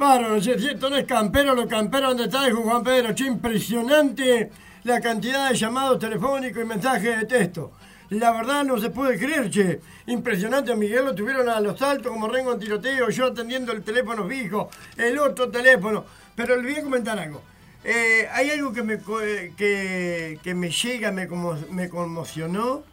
Bárbaro, si esto no es campero, lo campero donde está dijo Juan Pedro. Che, impresionante la cantidad de llamados telefónicos y mensajes de texto. La verdad no se puede creer, che. Impresionante, a Miguel lo tuvieron a los saltos como rengo en tiroteo, yo atendiendo el teléfono fijo, el otro teléfono. Pero le voy a comentar algo. Hay algo que me llega, me conmocionó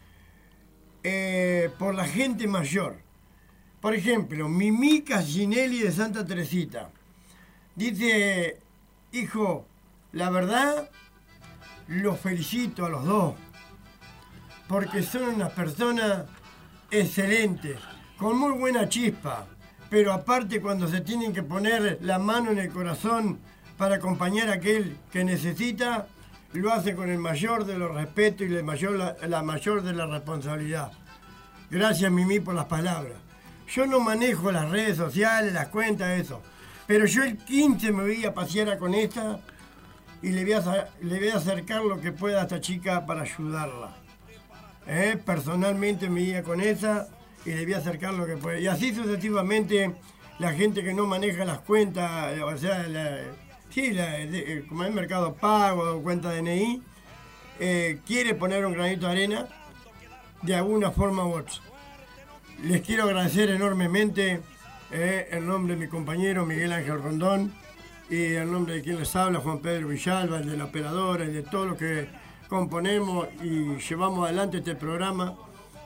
por la gente mayor. Por ejemplo, Mimi Casinelli de Santa Teresita. Dice, hijo, la verdad, los felicito a los dos. Porque son unas personas excelentes, con muy buena chispa. Pero aparte cuando se tienen que poner la mano en el corazón para acompañar a aquel que necesita, lo hace con el mayor de los respetos y la mayor de la responsabilidad. Gracias, Mimi, por las palabras. Yo no manejo las redes sociales, las cuentas, eso. Pero yo el 15 me voy a pasear con esta y le voy a acercar lo que pueda a esta chica para ayudarla. Personalmente me iría con esa y le voy a acercar lo que pueda. Y así sucesivamente la gente que no maneja las cuentas, o sea, como es Mercado Pago o cuenta DNI, quiere poner un granito de arena de alguna forma u otra. Les quiero agradecer enormemente en nombre de mi compañero Miguel Ángel Rondón y en nombre de quien les habla, Juan Pedro Villalba, el de la operadora y de todo lo que componemos y llevamos adelante este programa.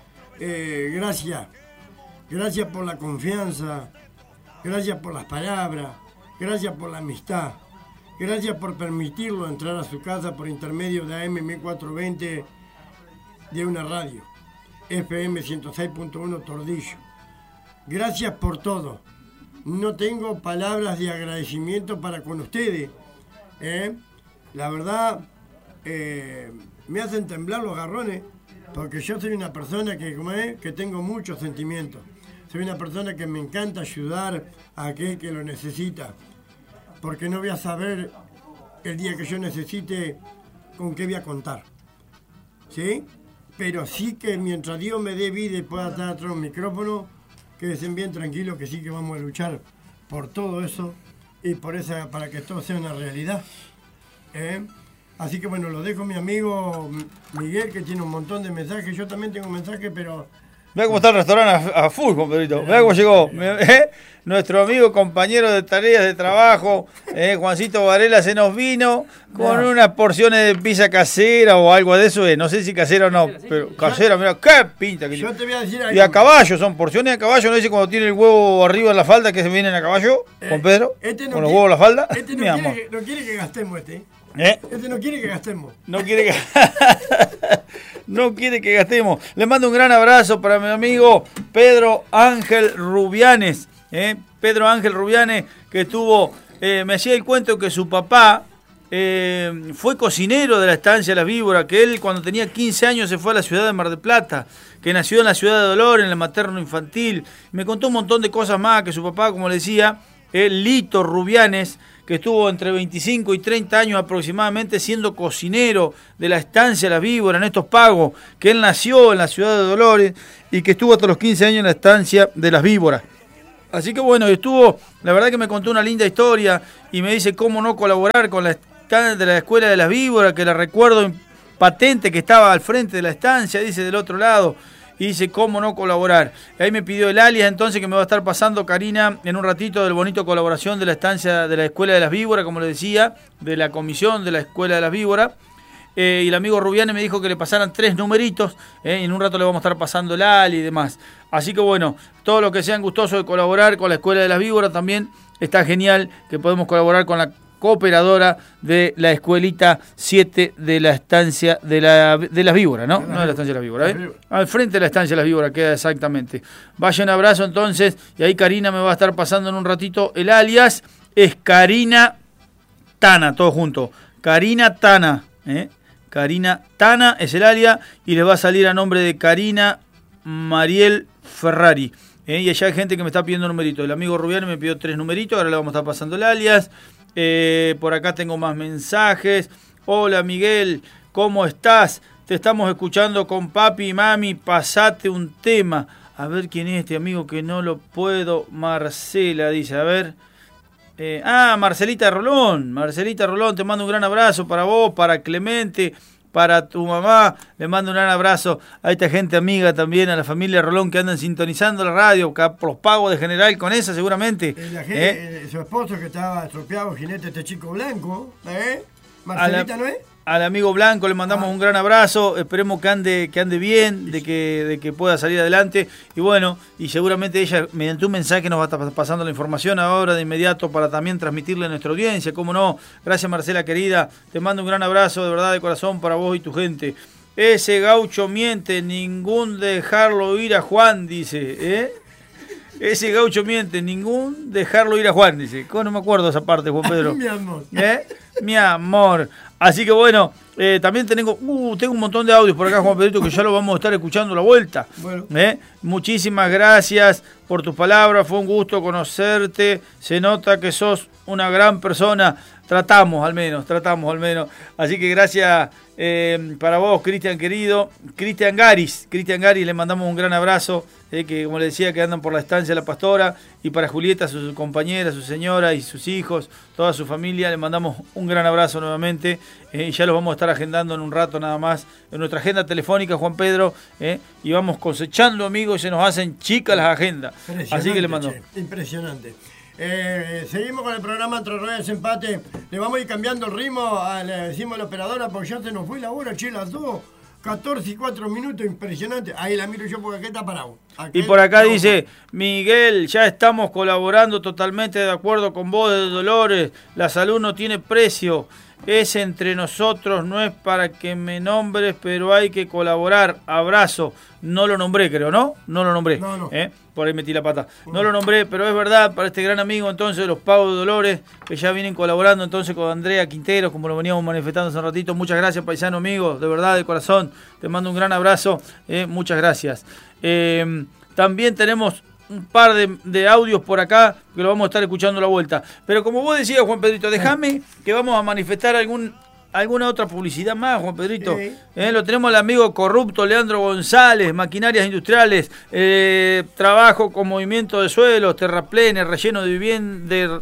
Gracias por la confianza, gracias por las palabras, gracias por la amistad, gracias por permitirlo entrar a su casa por intermedio de AM 1420 de una radio. FM 106.1 Tordillo. Gracias por todo. No tengo palabras de agradecimiento para con ustedes. La verdad, me hacen temblar los garrones, porque yo soy una persona que tengo muchos sentimientos. Soy una persona que me encanta ayudar a aquel que lo necesita, porque no voy a saber el día que yo necesite con qué voy a contar. ¿Sí? Pero sí que mientras Dios me dé vida y pueda estar atrás de un micrófono, quédense bien tranquilos que sí que vamos a luchar por todo eso y para que todo sea una realidad. Así que bueno, lo dejo a mi amigo Miguel, que tiene un montón de mensajes. Yo también tengo mensajes, pero... Vea cómo está el restaurante a full, compadrito. Vea cómo llegó. Nuestro amigo, compañero de tareas de trabajo, Juancito Varela, se nos vino con unas porciones de pizza casera o algo de eso. No sé si casera o no, pero casera, mira, qué pinta que yo te voy a decir algo. Y a caballo, son porciones a caballo. ¿No dice cuando tiene el huevo arriba en la falda que se vienen a caballo, Juan Pedro? Con los huevos en la falda. No quiere que gastemos Este no quiere que gastemos. No quiere que gastemos. Le mando un gran abrazo para mi amigo Pedro Ángel Rubianes. Pedro Ángel Rubianes, que me hacía el cuento que su papá fue cocinero de la estancia Las Víboras, que él cuando tenía 15 años se fue a la ciudad de Mar del Plata, que nació en la ciudad de Dolores, en el materno infantil. Me contó un montón de cosas más, que su papá, como le decía, Lito Rubianes, que estuvo entre 25 y 30 años aproximadamente siendo cocinero de la estancia Las Víboras, en estos pagos, que él nació en la ciudad de Dolores y que estuvo hasta los 15 años en la estancia de Las Víboras. Así que bueno, la verdad que me contó una linda historia y me dice cómo no colaborar con la estancia de la escuela de Las Víboras, que la recuerdo patente, que estaba al frente de la estancia, dice, del otro lado. Y dice, ¿cómo no colaborar? Ahí me pidió el alias, entonces, que me va a estar pasando Karina en un ratito del bonito colaboración de la estancia de la Escuela de Las Víboras, como le decía, de la comisión de la Escuela de Las Víboras. Y el amigo Rubiane me dijo que le pasaran 3 numeritos, y en un rato le vamos a estar pasando el alias y demás. Así que bueno, todos los que sean gustosos de colaborar con la Escuela de Las Víboras también está genial, que podemos colaborar con la cooperadora de la escuelita 7 de la estancia de Las Víboras, ¿no? No de la estancia de Las Víboras, Al frente de la estancia de Las Víboras queda exactamente. Vaya, un abrazo entonces, y ahí Karina me va a estar pasando en un ratito el alias. Es Karina Tana, todo junto. Karina Tana, Karina Tana es el alias, y le va a salir a nombre de Karina Mariel Ferrari. Y allá hay gente que me está pidiendo numeritos. El amigo Rubiano me pidió 3 numeritos, ahora le vamos a estar pasando el alias. Por acá tengo más mensajes. Hola Miguel, ¿cómo estás? Te estamos escuchando con papi y mami, pasate un tema. A ver quién es este amigo que no lo puedo. Marcela dice, a ver. Marcelita Rolón. Marcelita Rolón, te mando un gran abrazo para vos, para Clemente, para tu mamá. Le mando un gran abrazo a esta gente amiga también, a la familia Rolón que andan sintonizando la radio, por los pagos de General con esa seguramente. La gente, su esposo que estaba estropeado, jinete este chico blanco. Marcelita, ¿no es? Al amigo Blanco le mandamos un gran abrazo, esperemos que ande bien, de que pueda salir adelante. Y bueno, y seguramente ella mediante un mensaje nos va a estar pasando la información ahora de inmediato para también transmitirle a nuestra audiencia, cómo no. Gracias Marcela querida, te mando un gran abrazo de verdad de corazón para vos y tu gente. Ese gaucho miente, ningún dejarlo ir a Juan, dice, Ese gaucho miente, ningún dejarlo ir a Juan, dice. No me acuerdo esa parte, Juan Pedro. Mi amor. Mi amor. Así que bueno, también tengo un montón de audios por acá, Juan Pedrito, que ya lo vamos a estar escuchando a la vuelta. Bueno. Muchísimas gracias por tus palabras, fue un gusto conocerte. Se nota que sos una gran persona. Tratamos al menos. Así que gracias para vos, Cristian querido. Cristian Garis, le mandamos un gran abrazo, que como le decía, que andan por la estancia de La Pastora. Y para Julieta, su compañera, su señora y sus hijos, toda su familia, le mandamos un gran abrazo nuevamente. Y ya los vamos a estar agendando en un rato nada más en nuestra agenda telefónica, Juan Pedro. Y vamos cosechando amigos y se nos hacen chicas las agendas. Así que le mando. Impresionante. Seguimos con el programa Entre Ruedas Empate. Le vamos a ir cambiando el ritmo, le decimos a la operadora, porque ya se nos fue la hora, las 2:14 y 4 minutos, impresionante. Ahí la miro yo porque aquí está parado. Y por acá dice, Miguel, ya estamos colaborando totalmente de acuerdo con vos de Dolores. La salud no tiene precio. Es entre nosotros, no es para que me nombres, pero hay que colaborar. Abrazo. No lo nombré, creo, ¿no? No lo nombré. No. Por ahí metí la pata. No lo nombré, pero es verdad, para este gran amigo entonces de los Pagos de Dolores, que ya vienen colaborando entonces con Andrea Quintero, como lo veníamos manifestando hace un ratito. Muchas gracias, paisano amigo, de verdad, de corazón. Te mando un gran abrazo. Muchas gracias. También tenemos un par de audios por acá que lo vamos a estar escuchando a la vuelta. Pero como vos decías, Juan Pedrito, déjame que vamos a manifestar alguna otra publicidad más, Juan Pedrito. Sí. Lo tenemos al amigo corrupto Leandro González, maquinarias industriales, trabajo con movimiento de suelos, terraplenes, relleno de vivienda,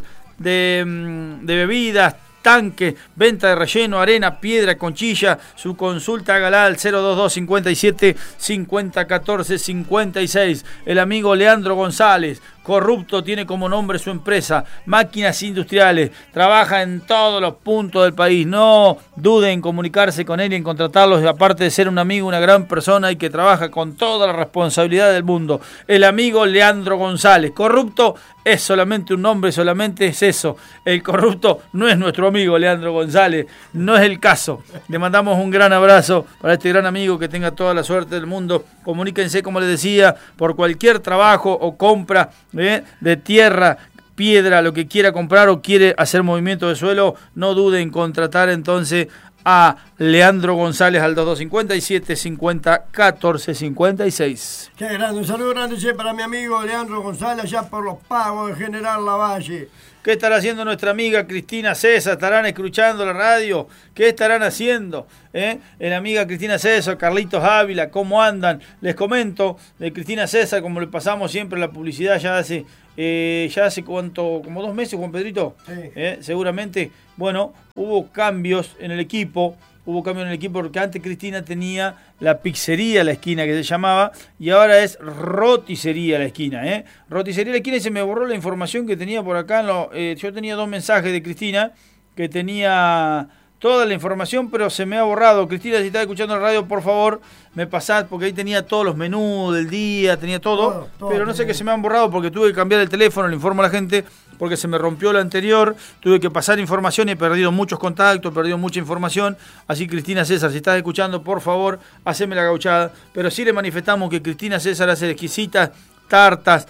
de bebidas, tanque, venta de relleno, arena, piedra, conchilla. Su consulta hágala al 022 57 50 14 56. El amigo Leandro González, corrupto, tiene como nombre su empresa, Máquinas Industriales. Trabaja en todos los puntos del país. No duden en comunicarse con él y en contratarlos. Aparte de ser un amigo, una gran persona y que trabaja con toda la responsabilidad del mundo. El amigo Leandro González. Corrupto es solamente un nombre, solamente es eso. El corrupto no es nuestro amigo Leandro González. No es el caso. Le mandamos un gran abrazo para este gran amigo, que tenga toda la suerte del mundo. Comuníquense, como les decía, por cualquier trabajo o compra de tierra, piedra, lo que quiera comprar o quiere hacer movimiento de suelo. No duden en contratar entonces a Leandro González al 2257 50 14 56. Qué grande, un saludo grande para mi amigo Leandro González, allá por los Pagos de General Lavalle. ¿Qué estará haciendo nuestra amiga Cristina César? ¿Estarán escuchando la radio? ¿Qué estarán haciendo? La amiga Cristina César, Carlitos Ávila, ¿cómo andan? Les comento de Cristina César, como le pasamos siempre la publicidad ya hace cuánto, como 2 meses, Juan Pedrito. Sí. Seguramente, bueno, hubo cambios en el equipo. Porque antes Cristina tenía la pizzería la esquina, que se llamaba, y ahora es roticería la esquina. Roticería la esquina, y se me borró la información que tenía por acá. Yo tenía 2 mensajes de Cristina, que tenía toda la información, pero se me ha borrado. Cristina, si estás escuchando la radio, por favor, me pasás, porque ahí tenía todos los menús del día, tenía todo pero no sé qué se me han borrado, porque tuve que cambiar el teléfono, le informo a la gente, porque se me rompió lo anterior, tuve que pasar información y he perdido muchos contactos, he perdido mucha información. Así, Cristina César, si estás escuchando, por favor, haceme la gauchada. Pero sí le manifestamos que Cristina César hace exquisitas tartas,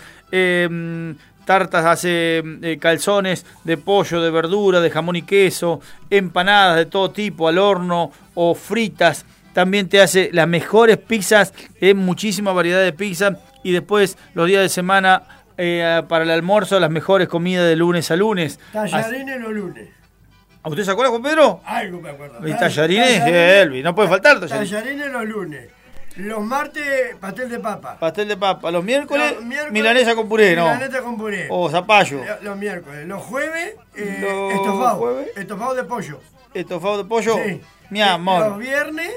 hace calzones de pollo, de verdura, de jamón y queso, empanadas de todo tipo, al horno o fritas. También te hace las mejores pizzas, muchísima variedad de pizzas. Y después, los días de semana, para el almuerzo, las mejores comidas de lunes a lunes. Tallarines los lunes. ¿A usted se acuerda, Juan Pedro? Algo me acuerdo. ¿Y tallarines? Elvi, no puede faltar tallarines. Tallarines los lunes. Los martes, pastel de papa. Pastel de papa. Los miércoles, miércoles milanesa con puré, ¿no? Milanesa con puré. O zapallo. Los miércoles. Los jueves, Los estofado. jueves. Estofado de pollo. ¿Estofado de pollo? Sí. Mi amor. Los viernes,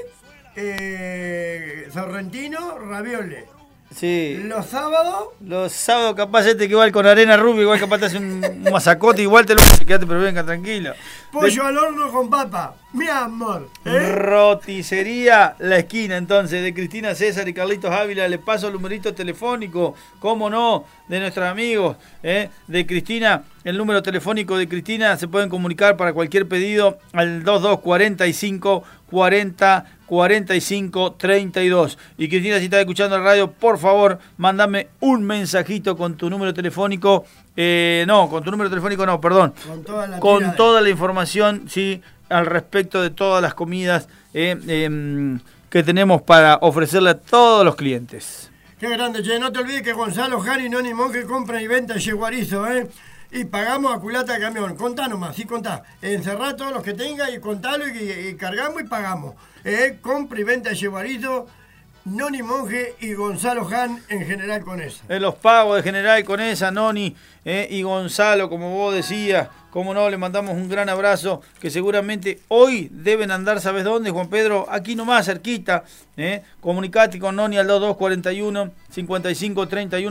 sorrentino, ravioles. Sí. Los sábados capaz que igual con arena rubia, igual capaz te hace un masacote, igual te lo quedate, pero venga, tranquilo. Pollo al horno con papa, mi amor. Roticería La Esquina, entonces, de Cristina César y Carlitos Ávila. Le paso el numerito telefónico, cómo no, de nuestros amigos de Cristina. El número telefónico de Cristina, se pueden comunicar para cualquier pedido al 2245 40 45 32. Y Cristina, si estás escuchando la radio, por favor, mándame un mensajito con tu número telefónico. Con tu número telefónico no, perdón. Con toda la información, sí, al respecto de todas las comidas que tenemos para ofrecerle a todos los clientes. Qué grande, che. No te olvides que Gonzalo Jani, Noni Monje, compra y venta yeguarizo, y pagamos a culata de camión. Contá nomás, sí, contá. Encerrá todos los que tenga y contalo y cargamos y pagamos. Compra y venta de yeguarizo, Noni Monje y Gonzalo Han en General Conesa. Los pagos de General Conesa, Noni y Gonzalo, como vos decías. Como no, le mandamos un gran abrazo, que seguramente hoy deben andar, ¿sabes dónde, Juan Pedro? Aquí nomás, cerquita. Comunicate con Noni al 2241 5531.